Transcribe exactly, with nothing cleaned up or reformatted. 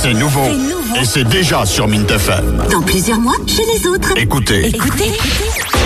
C'est nouveau. C'est nouveau. Et c'est déjà sur Mint F M. Dans plusieurs mois, chez les autres. Écoutez. Écoutez. Écoutez.